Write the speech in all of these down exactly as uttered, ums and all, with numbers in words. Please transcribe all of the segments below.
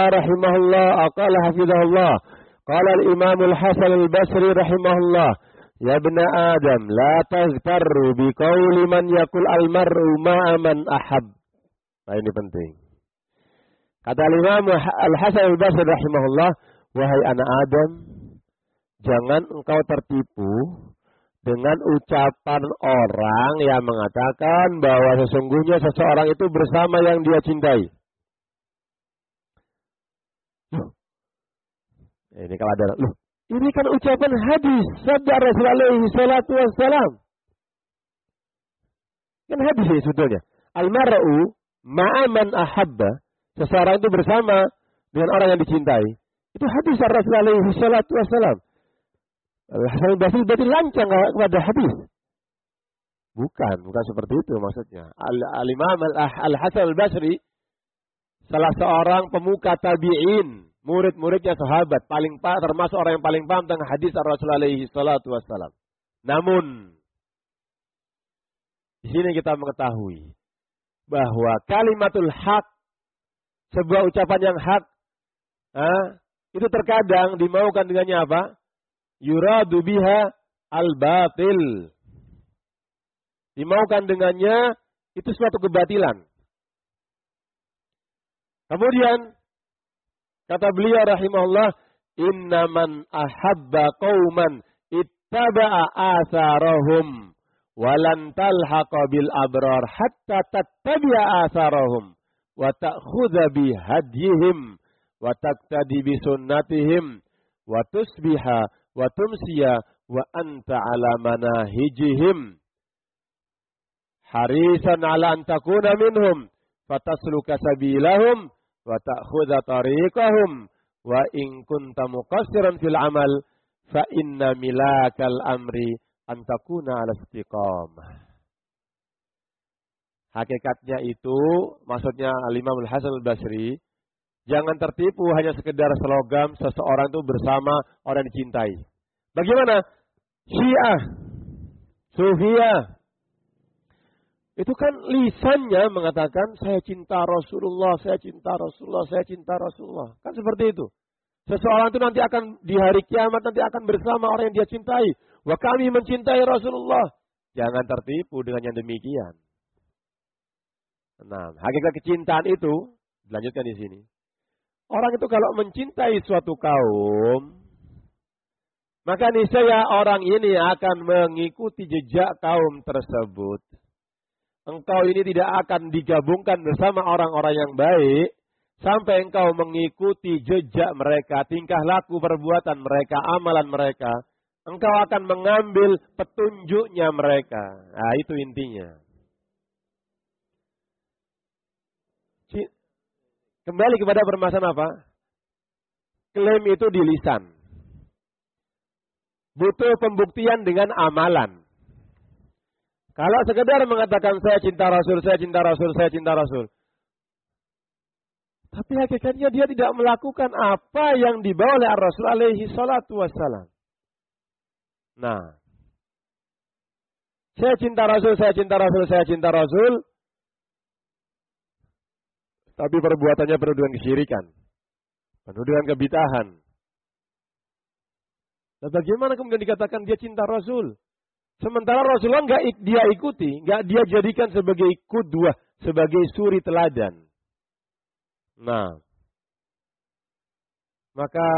rahimahullah, qala hafizahullah, qala al-Imam al-Hasan al-Basri rahimahullah, ya ibna Adam, la tazkarru bi qauli man yaqul al-mar'u ma'a man ahab. Nah, ini penting. Kata Imam al-Hasan al-Basri rahimahullah, wahai anak Adam, jangan engkau tertipu dengan ucapan orang yang mengatakan bahwa sesungguhnya seseorang itu bersama yang dia cintai. Loh, ini kalau ada, loh, ini kan ucapan hadis sabda Rasulullah alaihi salatu wassalam. Kan hadis ini sebetulnya. Al-mar'u ma'aman ahabba, seseorang itu bersama dengan orang yang dicintai. Itu hadis Rasulullah alaihi salatu wassalam. Al-Hasan al-Basri berarti lancang kepada hadis. Bukan, bukan seperti itu maksudnya. Al-Imam Al-Hasan al-Basri salah seorang pemuka tabi'in, murid-muridnya sahabat, paling termasuk orang yang paling paham tentang hadis Rasulullah alaihi salatu wassalam. Namun di sini kita mengetahui bahwa kalimatul haq, sebuah ucapan yang hak, ah, itu terkadang dimaukan dengannya apa? Yuradu biha al-batil. Dimaukan dengannya itu suatu kebatilan. Kemudian kata beliau rahimahullah, innaman ahabba qauman ittaba'a atharahum walan talhaqa bil abrar hatta tattabi'a atharahum wa ta'khudha bi hadyihim wa taqtadi bi sunnatihim wa tusbiha wa tumsiya wa anta ala manahijihim harisan ala an takuna minhum fatasluka sabilahum wa ta'khudha tariqahum wa in kunta muqassiran fil amal fa inna milakal amri an takuna ala istiqamah. Hakikatnya itu maksudnya Al-Imam Al-Hasan al-Basri, jangan tertipu hanya sekedar slogan seseorang itu bersama orang yang dicintai. Bagaimana? Syiah, Sufiyah, itu kan lisannya mengatakan saya cinta Rasulullah, saya cinta Rasulullah, saya cinta Rasulullah. Kan seperti itu. Seseorang itu nanti akan di hari kiamat nanti akan bersama orang yang dia cintai. Wah, kami mencintai Rasulullah. Jangan tertipu dengan yang demikian. Nah, hakikat kecintaan itu dilanjutkan di sini. Orang itu kalau mencintai suatu kaum, maka niscaya orang ini akan mengikuti jejak kaum tersebut. Engkau ini tidak akan digabungkan bersama orang-orang yang baik sampai engkau mengikuti jejak mereka, tingkah laku perbuatan mereka, amalan mereka. Engkau akan mengambil petunjuknya mereka. Nah, itu intinya. Kembali kepada permasalahan apa? Klaim itu di lisan. Butuh pembuktian dengan amalan. Kalau sekedar mengatakan saya cinta Rasul, saya cinta Rasul, saya cinta Rasul. Tapi hakikatnya dia tidak melakukan apa yang dibawa oleh Rasul alaihi salatu wassalam. Nah, saya cinta Rasul, saya cinta Rasul, saya cinta Rasul. Tapi perbuatannya penuh dengan kesyirikan. Penuh dengan kebid'ahan. Nah, bagaimana kemudian dikatakan dia cinta Rasul? Sementara Rasulullah nggak dia ikuti, nggak dia jadikan sebagai qudwah, sebagai suri teladan. Nah, maka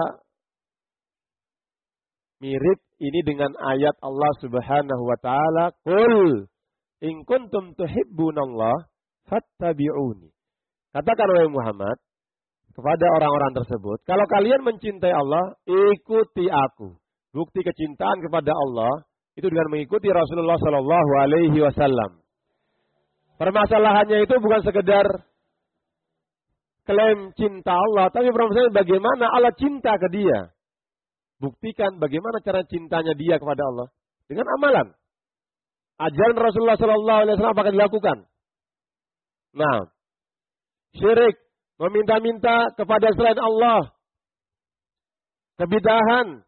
mirip ini dengan ayat Allah Subhanahu wa taala, "Qul in kuntum tuhibbunallah fattabi'uni." Katakan oleh Muhammad kepada orang-orang tersebut, kalau kalian mencintai Allah, ikuti aku. Bukti kecintaan kepada Allah itu dengan mengikuti Rasulullah Shallallahu Alaihi Wasallam. Permasalahannya itu bukan sekedar klaim cinta Allah, tapi permasalahannya bagaimana Allah cinta ke dia. Buktikan bagaimana cara cintanya dia kepada Allah dengan amalan. Ajaran Rasulullah Shallallahu Alaihi Wasallam akan dilakukan. Nah, syirik, meminta-minta kepada selain Allah, kebid'ahan.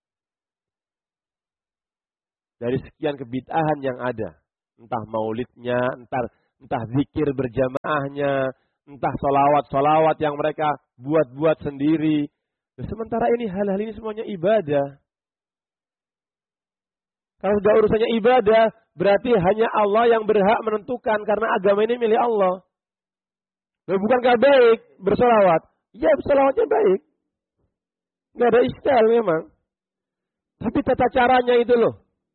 Dari sekian kebid'ahan yang ada, entah maulidnya, entah entah zikir berjamaahnya, Entah solawat-solawat yang mereka buat-buat sendiri. Sementara ini hal-hal ini semuanya ibadah. Kalau sudah urusannya ibadah, berarti hanya Allah yang berhak menentukan karena agama ini milik Allah. Bukankah baik bersolawat? Ya, bersolawatnya baik. Nggak ada iskal memang. Tapi tata caranya itu loh.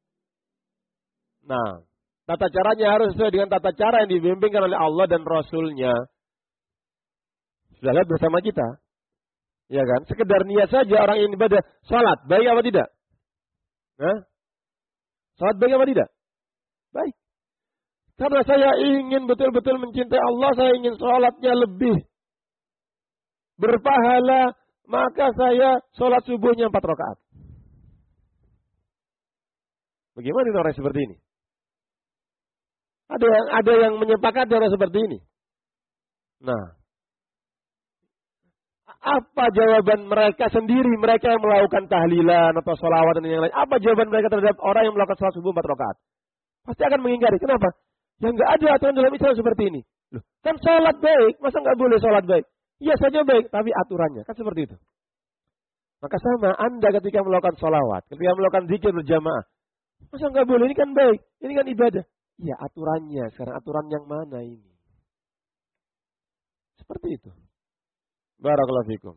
Nah, tata caranya harus sesuai dengan tata cara yang dibimbingkan oleh Allah dan Rasul-Nya. Sudah lihat bersama kita. Ya kan? Sekedar niat saja orang yang ibadah. Salat, baik apa tidak? Hah? Salat baik apa tidak? Baik. Karena saya ingin betul-betul mencintai Allah, saya ingin salatnya lebih berpahala, maka saya salat subuhnya empat rakaat. Bagaimana dengan orang seperti ini? Ada yang ada yang menyepakati orang seperti ini. Nah, apa jawaban mereka sendiri, mereka yang melakukan tahlilan atau sholawat dan yang lain? Apa jawaban mereka terhadap orang yang melakukan sholat subuh empat rakaat? Pasti akan mengingkari. Kenapa? Ya nggak ada aturan dalam Islam seperti ini. Loh, kan sholat baik, masa nggak boleh sholat baik? Iya saja baik, tapi aturannya kan seperti itu. Maka sama Anda ketika melakukan sholawat, ketika melakukan zikir berjamaah, masa nggak boleh? Ini kan baik, ini kan ibadah. Iya aturannya. Sekarang aturan yang mana ini? Seperti itu. Barakallahu fikum.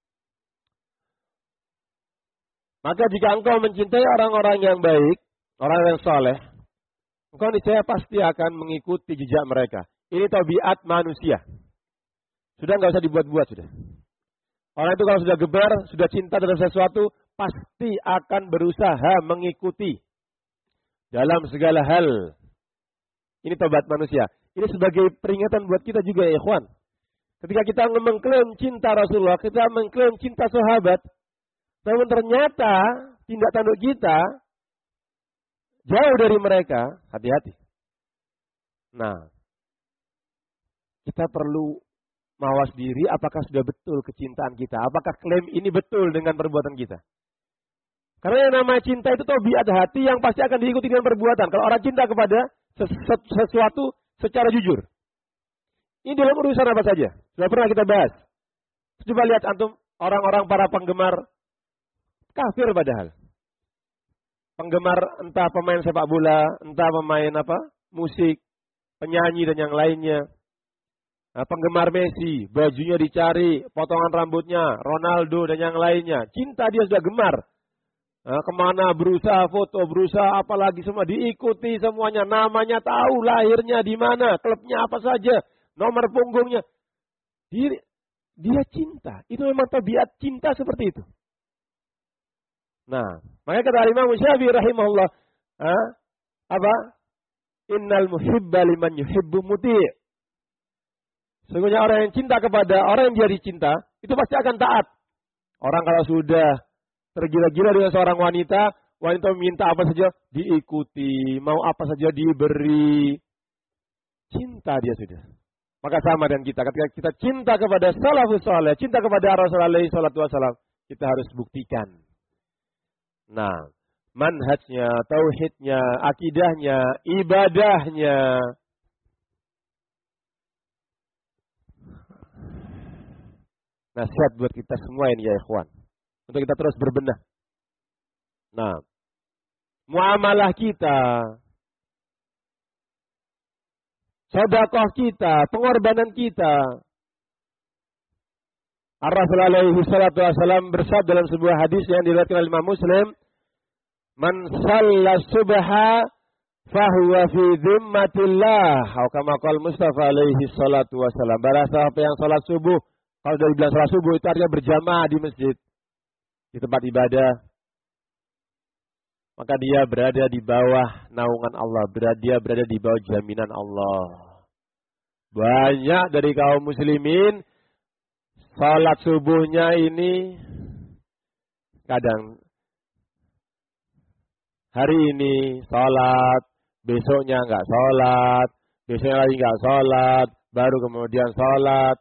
Maka jika engkau mencintai orang-orang yang baik, orang yang soleh, engkau niscaya pasti akan mengikuti jejak mereka. Ini tabiat manusia. Sudah nggak usah dibuat-buat sudah. Orang itu kalau sudah gebar, sudah cinta terhadap sesuatu, pasti akan berusaha mengikuti dalam segala hal. Ini tabiat manusia. Ini sebagai peringatan buat kita juga ya ikhwan. Ketika kita mengklaim cinta Rasulullah, kita mengklaim cinta sahabat, namun ternyata tindak tanduk kita jauh dari mereka, hati-hati. Nah, kita perlu mawas diri apakah sudah betul kecintaan kita, apakah klaim ini betul dengan perbuatan kita. Karena yang namanya cinta itu tabiat hati yang pasti akan diikuti dengan perbuatan. Kalau orang cinta kepada sesuatu secara jujur. Ini dalam urusan apa saja. Sudah pernah kita bahas. Coba lihat antum orang-orang para penggemar kafir padahal. Penggemar entah pemain sepak bola, entah pemain apa, musik, penyanyi dan yang lainnya. Nah, penggemar Messi, bajunya dicari, potongan rambutnya, Ronaldo dan yang lainnya. Cinta dia sudah gemar. Nah, kemana berusaha foto, berusaha apalagi semua diikuti semuanya. Namanya tahu, lahirnya di mana, klubnya apa saja, nomor punggungnya. Dia, dia cinta. Itu memang tabiat cinta seperti itu. Nah, makanya kata Imam Syafi'i rahimahullah, ah, apa? Innal muhibba liman yuhibbu muti'. Sesungguhnya orang yang cinta kepada orang yang dia dicinta, itu pasti akan taat. Orang kalau sudah tergila-gila dengan seorang wanita, wanita meminta apa saja diikuti, mau apa saja diberi. Cinta dia sudah. Maka sama dengan kita, ketika kita cinta kepada salafus saleh, cinta kepada Rasulullah alaihi salatu wasallam, kita harus buktikan. Nah, manhajnya, tauhidnya, akidahnya, ibadahnya. Nasihat buat kita semua ini ya ikhwan. Untuk kita terus berbenah. Nah, muamalah kita, sedekah kita, pengorbanan kita. Ar-Rasul alaihi salatu wasallam bersabda dalam sebuah hadis yang diriwayatkan oleh Imam Muslim, "Man shalla subha fahuwa fi dhimmatillah." Atau kama qala Mustafa alaihi salatu wasallam. Barang siapa yang salat subuh, kalau dari bilang salat subuh itu artinya berjamaah di masjid, di tempat ibadah, maka dia berada di bawah naungan Allah, berada dia berada di bawah jaminan Allah. Banyak dari kaum muslimin salat subuhnya ini kadang hari ini salat, besoknya enggak salat, besoknya lagi enggak salat, baru kemudian salat.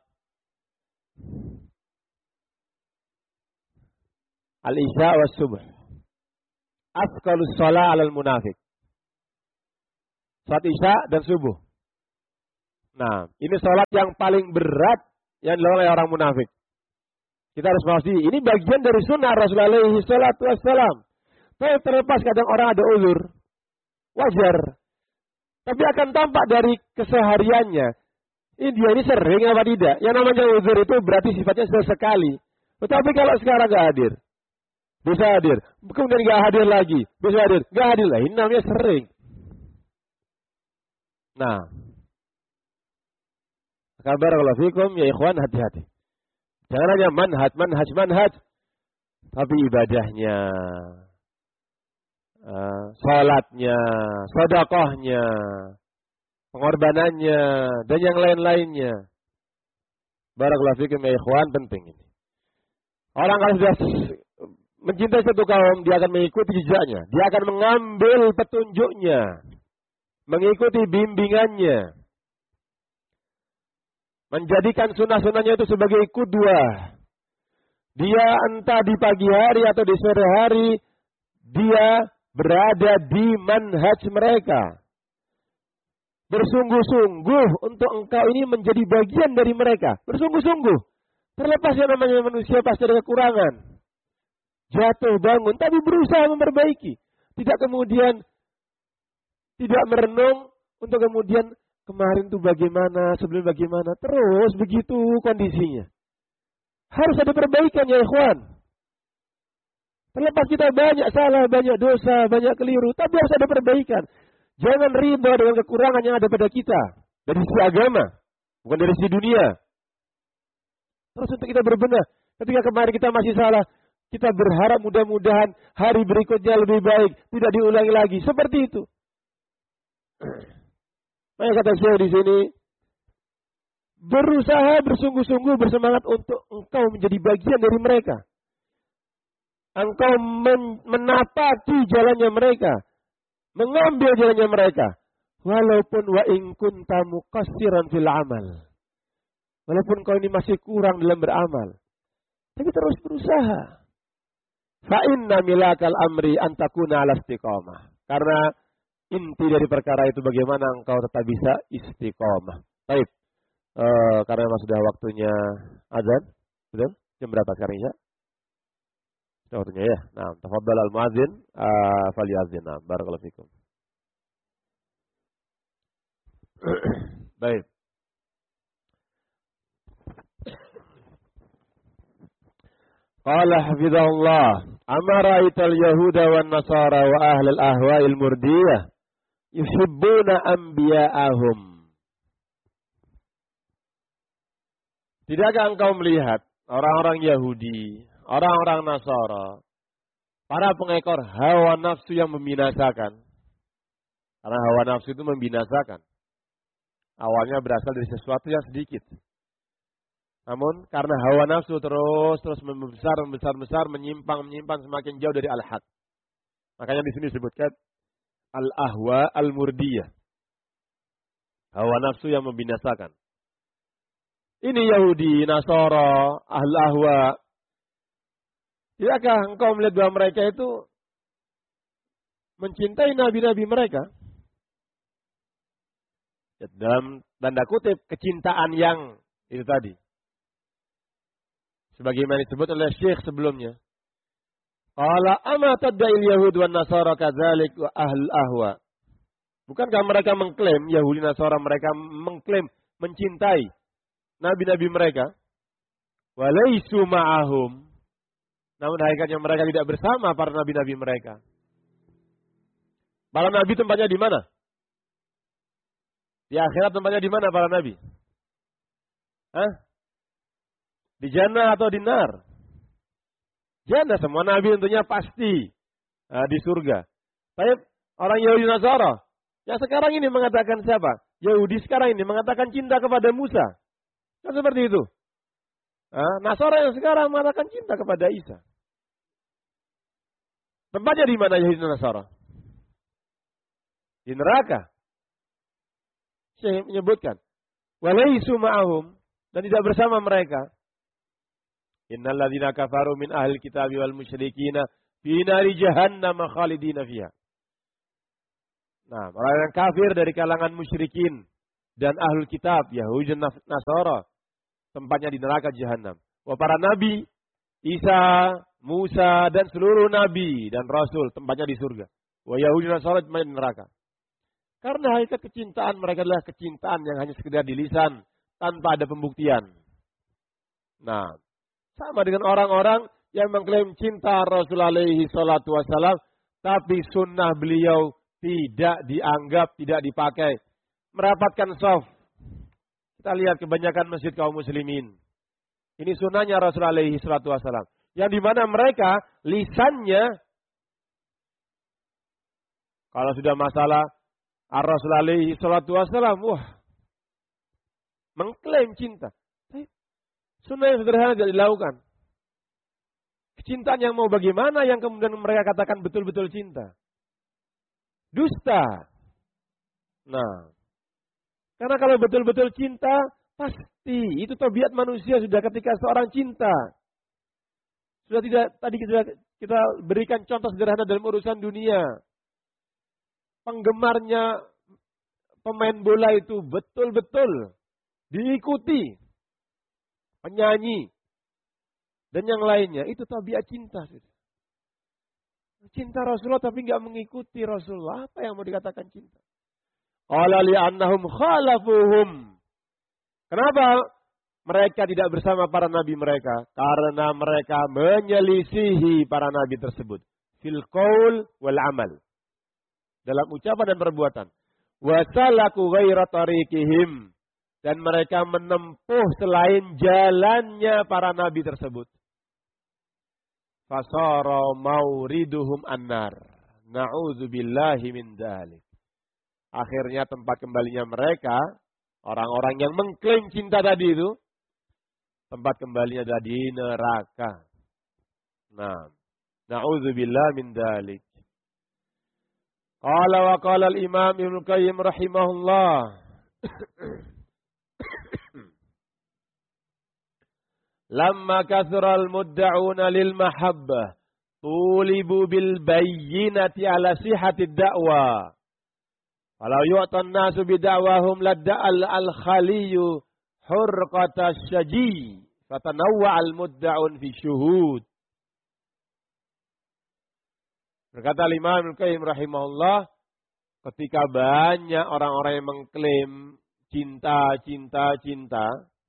Al-Isya wa subuh. Asqalus shalah 'alal munafik. Salat Isya dan subuh. Nah, ini sholat yang paling berat yang dilakukan oleh orang munafik. Kita harus pahami, ini bagian dari sunnah Rasulullah alaihi salatu wassalam. Tapi terlepas kadang orang ada uzur, wajar. Tapi akan tampak dari kesehariannya, ini dia ini sering apa tidak. Yang namanya uzur itu berarti sifatnya sesekali. Tetapi kalau sekarang gak hadir, bisa hadir, kemudian gak hadir lagi, bisa hadir, gak hadir lagi, ini namanya sering. Nah, kabar kalau fikum ya ikhwan, hati-hati. Jangan hanya manhaj, manhaj, manhaj, tapi ibadahnya, uh, salatnya, sedekahnya, pengorbanannya, dan yang lain-lainnya. Barakallahu fikum ya ikhwan, penting ini. Orang kalau sudah mencintai satu kaum, dia akan mengikuti jejaknya. Dia akan mengambil petunjuknya. Mengikuti bimbingannya. Menjadikan sunnah-sunnahnya itu sebagai qudwah. Dia entah di pagi hari atau di sore hari, dia berada di manhaj mereka. Bersungguh-sungguh untuk engkau ini menjadi bagian dari mereka. Bersungguh-sungguh. Terlepas yang namanya manusia pasti ada kekurangan. Jatuh bangun, tapi berusaha memperbaiki. Tidak kemudian tidak merenung untuk kemudian kemarin itu bagaimana, sebelum bagaimana. Terus begitu kondisinya. Harus ada perbaikan ya ikhwan. Terlepas kita banyak salah, banyak dosa, banyak keliru. Tapi harus ada perbaikan. Jangan riba dengan kekurangan yang ada pada kita. Dari sisi agama. Bukan dari sisi dunia. Terus untuk kita berbenah. Ketika kemarin kita masih salah. Kita berharap mudah-mudahan hari berikutnya lebih baik. Tidak diulangi lagi. Seperti itu. Maka kata Syekh di sini. Berusaha bersungguh-sungguh bersemangat untuk engkau menjadi bagian dari mereka. Engkau men- menapaki jalannya mereka. Mengambil jalannya mereka. Walaupun wa in kunta muqassiran fil amal. Walaupun kau ini masih kurang dalam beramal. Tapi terus berusaha. Fa inna milakal amri antakuna ala istiqamah. Karena inti dari perkara itu bagaimana engkau tetap bisa istiqamah. Baik. Uh, karena memang sudah waktunya azan. Betul? Jam berapa sekarang Isya? Sudah waktunya ya. Nah, tafadhal al-muadzin uh, falyazin. Nah, barakallahu fikum. Baik. Qala hafizahullah, amara ital yahuda wan nasara wa ahli al-ahwa'il murdiyah yuhibbuna anbiya'ahum. Tidakkah engkau melihat orang-orang Yahudi, orang-orang Nasara, para pengekor hawa nafsu yang membinasakan? Karena hawa nafsu itu membinasakan. Awalnya berasal dari sesuatu yang sedikit. Namun karena hawa nafsu terus terus membesar, membesar, besar, menyimpang, menyimpang semakin jauh dari al-haq. Makanya di sini disebutkan al-ahwa al-murdiyah. Hawa nafsu yang membinasakan. Ini Yahudi, Nasara, Ahl-Ahwa. Tidakkah engkau melihat bahwa mereka itu mencintai nabi-nabi mereka? Dalam tanda kutip, kecintaan yang itu tadi. Sebagaimana disebut oleh Syekh sebelumnya. Qala ama tadda'il yahud wan nasara kadzalik wa ahl-ahwa. Bukankah mereka mengklaim, Yahudi Nasara mereka mengklaim mencintai nabi-nabi mereka, walaisu ma'ahum, namun hakikatnya mereka tidak bersama para nabi-nabi mereka. Para nabi tempatnya di mana? Di akhirat tempatnya di mana para nabi? Hah? Di jannah atau di nar? Jannah, semua nabi tentunya pasti uh, di surga. Tapi orang Yahudi Nasara yang sekarang ini mengatakan siapa? Yahudi sekarang ini mengatakan cinta kepada Musa. Kan seperti itu. Nah, Nasara yang sekarang mengatakan cinta kepada Isa. Tempatnya di mana Yahudi dan Nasara? Di neraka. Saya menyebutkan. Walaisu ma'ahum. Dan tidak bersama mereka. Innal ladzina kafaru min ahli kitabi wal musyrikina fi nari jahannam khalidina fiha. Nah, orang yang kafir dari kalangan musyrikin dan ahlul kitab, Yahudi dan Nasara, tempatnya di neraka jahanam. Wa para nabi, Isa, Musa, dan seluruh nabi dan rasul, tempatnya di surga. Wa Yahudi dan Nasara, tempatnya di neraka. Karena hakikat kecintaan mereka adalah kecintaan yang hanya sekedar di lisan, tanpa ada pembuktian. Nah, sama dengan orang-orang yang mengklaim cinta Rasul alaihi salatu wassalam, tapi sunnah beliau tidak dianggap, tidak dipakai. Merapatkan shaf. Kita lihat kebanyakan masjid kaum muslimin. Ini sunnahnya Rasul alaihi salatu wassalam. Yang dimana mereka lisannya, kalau sudah masalah Ar-Rasul alaihi salatu wassalam, wah, mengklaim cinta. Sunnah yang sederhana tidak dilakukan. Kecintaan yang mau bagaimana yang kemudian mereka katakan betul-betul cinta. Dusta. Nah, karena kalau betul-betul cinta, pasti itu tabiat manusia sudah ketika seorang cinta. Sudah tidak, tadi kita, kita berikan contoh sederhana dalam urusan dunia. Penggemarnya pemain bola itu betul-betul diikuti. Penyanyi. Dan yang lainnya, itu tabiat cinta. Cinta Rasulullah tapi nggak mengikuti Rasulullah. Apa yang mau dikatakan cinta? Qala li'annahum khalafuhum. Kenapa mereka tidak bersama para nabi mereka? Karena mereka menyelisihi para nabi tersebut. Fil qaul wal amal. Dalam ucapan dan perbuatan. Wa salaku ghaira tariqihim. Dan mereka menempuh selain jalannya para nabi tersebut. Fasara mauriduhum annar. Na'udzubillahi min dzalik. Akhirnya tempat kembalinya mereka, orang-orang yang mengklaim cinta tadi itu, tempat kembalinya adalah di neraka. Nah, na'udzubillahi min dzalik. Qala wa qala al-Imam Ibnu Qayyim rahimahullah. Lamma kathura al-mudda'una lil mahabbah tulibu bil bayyinati ala sihhati ad-da'wa. Walau yu'tan nasu bid'awahum ladda'al al-khaliyu hurqata syaji fatanawwa al-mudda'un fi syuhud. Berkata Imam Ibnu Qayyim rahimahullah, ketika banyak orang-orang yang mengklaim cinta, cinta, cinta,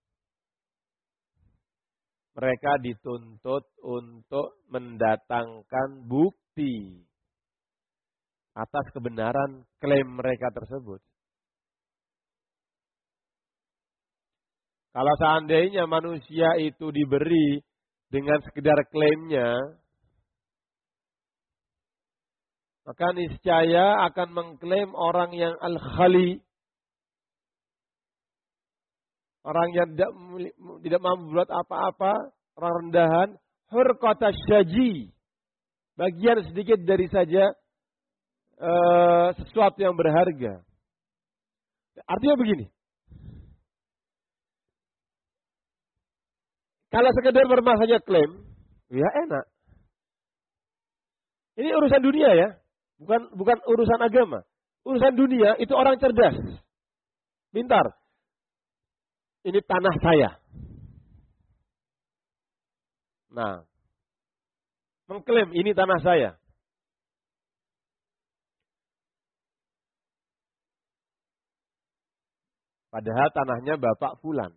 mereka dituntut untuk mendatangkan bukti atas kebenaran klaim mereka tersebut. Kalau seandainya manusia itu diberi dengan sekedar klaimnya, maka niscaya akan mengklaim orang yang al-khali, orang yang tidak, tidak mampu buat apa-apa, orang rendahan, hurqata syaji, bagian sedikit dari saja uh, sesuatu yang berharga. Artinya begini, kalau sekedar bermasanya klaim, ya enak. Ini urusan dunia ya, bukan bukan urusan agama. Urusan dunia itu orang cerdas, pintar. Ini tanah saya. Nah, mengklaim ini tanah saya. Padahal tanahnya Bapak Fulan.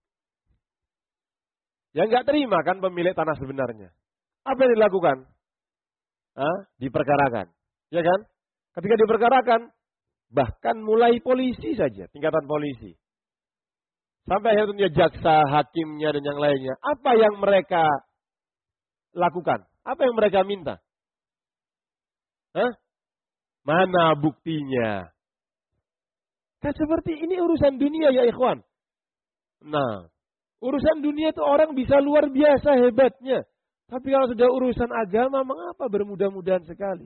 Yang nggak terima kan pemilik tanah sebenarnya. Apa yang dilakukan? Hah? Diperkarakan. Ya kan? Ketika diperkarakan, bahkan mulai polisi saja, tingkatan polisi. Sampai akhirnya jaksa, hakimnya, dan yang lainnya. Apa yang mereka lakukan? Apa yang mereka minta? Hah? Mana buktinya? Kan seperti ini urusan dunia ya ikhwan. Nah, urusan dunia itu orang bisa luar biasa hebatnya. Tapi kalau sudah urusan agama, mengapa bermudah-mudahan sekali?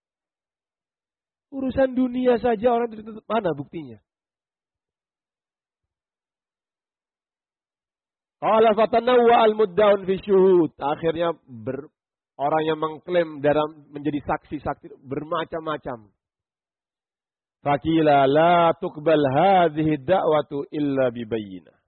Urusan dunia saja orang itu mana buktinya? Qala fatanawwa al-mudda'un fi syuhud. Akhirnya ber, orang yang mengklaim dalam menjadi saksi-saksi bermacam-macam. Fakila la tuqbal hadhihi da'watu illa bibayyinah.